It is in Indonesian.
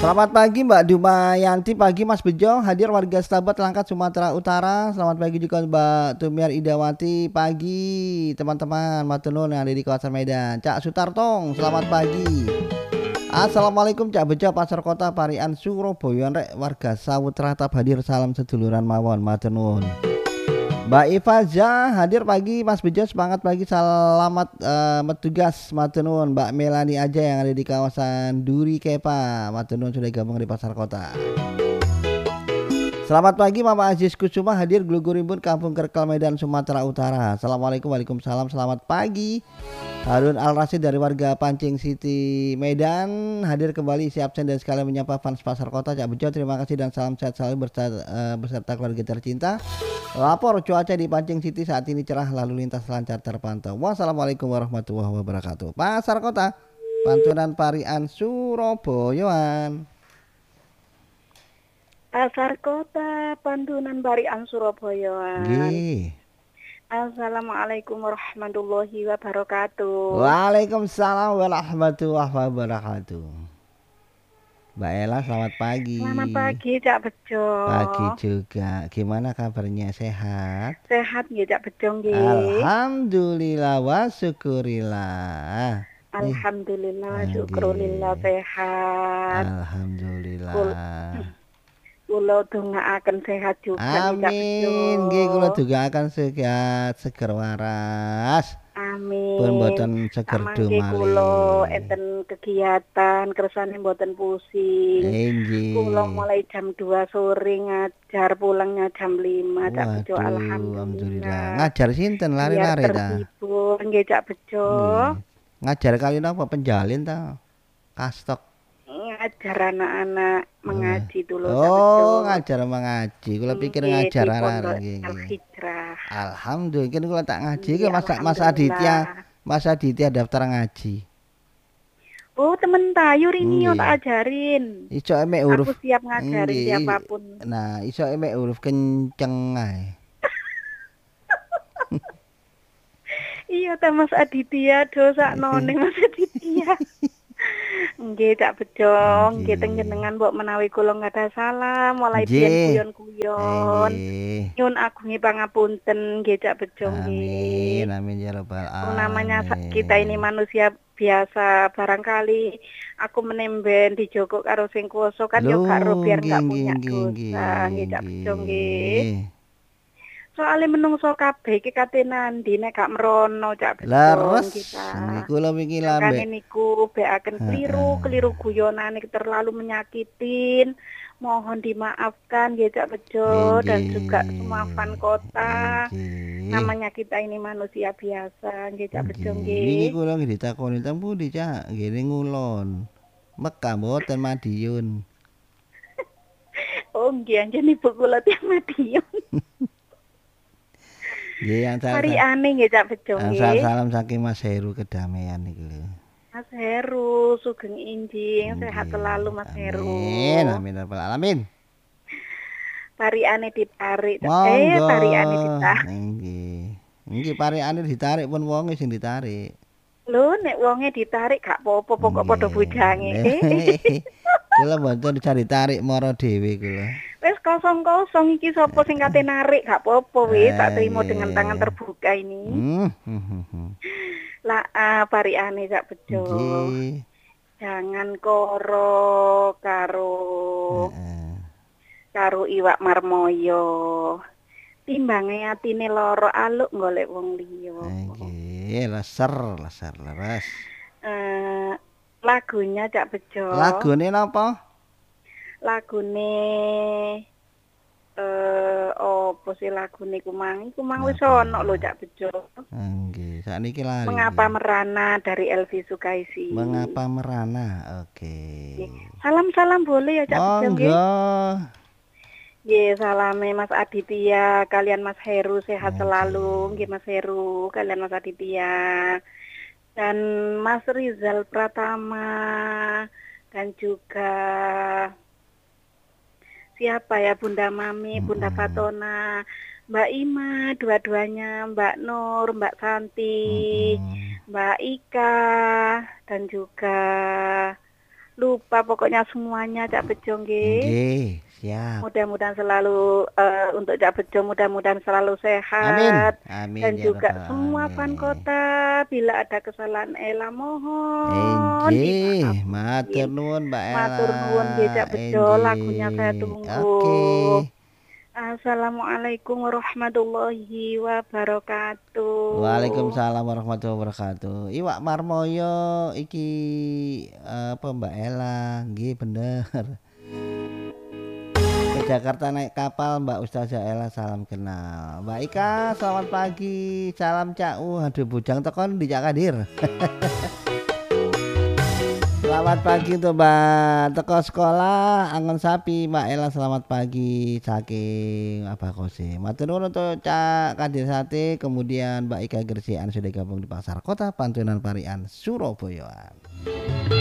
Selamat pagi Mbak Dumayanti, pagi Mas Bejo, hadir warga Stabat Langkat Sumatera Utara. Selamat pagi juga Mbak Tumiar Idawati, pagi teman-teman Matunun yang ada di kawasan Medan. Cak Sutartong, selamat pagi. Assalamualaikum Cak Bejo, Pasar Kota Parian Surabaya, rek warga Sawut Ratap hadir, salam seduluran mawon Matunun. Mbak Ifaza hadir pagi Mas Bejo, semangat pagi, selamat bertugas Matunun. Mbak Melani aja yang ada di kawasan Duri Kepa Matunun sudah gabung di Pasar Kota. Selamat pagi Mama Aziz Kusuma hadir Glugurimbun Kampung Kerkel Medan Sumatera Utara. Assalamualaikum, waalaikumsalam, selamat pagi. Harun Al Rasid dari warga Pancing City Medan hadir kembali, isi absen dan sekalian menyapa fans Pasar Kota. Cak Bejo, terima kasih dan salam sehat selalu beserta keluarga tercinta. Lapor cuaca di Pancing City saat ini cerah, lalu lintas lancar terpantau. Wassalamualaikum warahmatullahi wabarakatuh. Pasar Kota, Pantunan Parian Surabaya. Pasar Kota, Pantunan Parian Surabaya. Nggih. Assalamualaikum warahmatullahi wabarakatuh. Waalaikumsalam warahmatullahi wabarakatuh. Mbak Ella, selamat pagi. Selamat pagi, Cak Bejo. Pagi juga. Gimana kabarnya, sehat? Sehat nggih, Cak Bejo nggih. Alhamdulillah wa syukurillah. Alhamdulillah, syukurillah sehat. Alhamdulillah. Kula dongaaken sehat juga nih, Cak Bejo. Amin. Nggih kula dongaaken sehat, seger waras. Amin. Pun mboten seger dumali. Kula enten kegiatan kersane mboten pusing. Nggih. Kula mulai jam 2 sore ngajar, pulangnya jam 5, Cak Bejo. Alhamdulillah. Ngajar sinten lari-lari ta? Terhibur nggih, Cak Bejo. Ngajar kalian apa, penjalin ta? Kastok. Ngajar anak-anak mengaji dulu, Cak Bejo. Oh, ngajar mengaji. Kula pikir ngajar anak nggih. Al-Hijrah. Alhamdulillah, kan kula tak ngaji ke Mas Aditya daftar ngaji. Oh, temen tayu rini tak ajarin. Iso emek huruf. Aku siap ngajarin siapapun. Nah, iso emek huruf kenceng ae. Iya ta Mas Aditya, dosa none Mas Aditya. Nggih, Cak Bejo, nggih teng jenengan mbok menawi kula ngadah salam, mulai biyen guyon-guyon. Nyun agungi pangapunten nggih, Cak Bejo nggih. Amin, amin ya rabbal alamin. Namanya kita ini manusia biasa, barangkali aku menemben dijogo karo sing kuwasa kan yo gak ro biar gak punya dosa nggih, Cak Bejo nggih. Soale menungso kabeh iki katenan ndi nek gak merono, Cak Bejo. Leres niku lho wingi lambe. Kan niku bekaken keliru guyonane terlalu menyakitin. Mohon dimaafkan ya, Cak Bejo, dan juga semua fan kota. Namanya kita ini manusia biasa, nggih, Cak Bejo nggih. Niki kula nggih ditakoni teng pundi, Cak? Nggih ngulon. Mekah mboten Madiun. Oh, nggih anjen ibu kula teng Madiun. Nggih, hari aneh nggih, Cak Bejo nggih. Salam saking Mas Heru Kedamaian niku lho. Mas Heru, sugeng injing, sehat selalu Mas Heru. Amin, amin rabbal alamin. Pariane ditarik. Pariane ditarik. Nggih, pariane ditarik pun wonge sing ditarik. Lho, nek wonge ditarik gak apa-apa, pokok padha bujange. Kula mboten ditarik mara dhewe kula. Wes kosong-kosong iki sapa sing kate narik gak apa-apa wis, tak terima dengan tangan terbuka ini. Lah pariane Cak Bejo. Jangan karo iwak marmoyo. Timbange atine lara aluk golek wong liya. Nggih, leser leres. Lagunya Cak Bejo. Lagune napa? Lagune opo sih lagune kumang wis ono lho, Cak Bejo. Nggih, sakniki lali. Mengapa Merana dari Elvi Sukaisi. Mengapa Merana? Oke. Salam-salam boleh ya, Cak Bejo nggih. Nggih, salame Mas Aditya, kalian Mas Heru sehat selalu, nggih Mas Heru, kalian Mas Aditya. Dan Mas Rizal Pratama dan juga siapa ya, Bunda Mami, Bunda Fatona, Mbak Ima, dua-duanya, Mbak Nur, Mbak Santi, Mbak Ika, dan juga lupa pokoknya semuanya Cak Bejo nggih. Nggih, siap. Mudah-mudahan selalu untuk Cak Bejo mudah-mudahan selalu Amin. sehat Amin dan ya juga rabbal semua fan alamin. kota bila ada kesalahan Ella mohon Enjih, matur dimaafin. nuwun Mbak Ella. Matur nuwun nggih Cak Bejo, lagunya saya Enjih. Oke. tunggu. Assalamualaikum warahmatullahi wabarakatuh. Waalaikumsalam warahmatullahi wabarakatuh. Iwak Marmoyo iki apa Mbak Ella? Nggih bener. Ke Jakarta naik kapal Mbak Ustazah Ella, salam kenal. Mbak Ika selamat pagi, salam Cak. Aduh bujang tekon di Cak Kadir. Selamat pagi untuk Mbak Teko sekolah Angon Sapi. Mbak Ella selamat pagi saking apa kose. Matur nuwun untuk Cak Kadir Sate. Kemudian Mbak Ika Gersian sudah gabung di Pasar Kota Pantunan Parian Surabaya.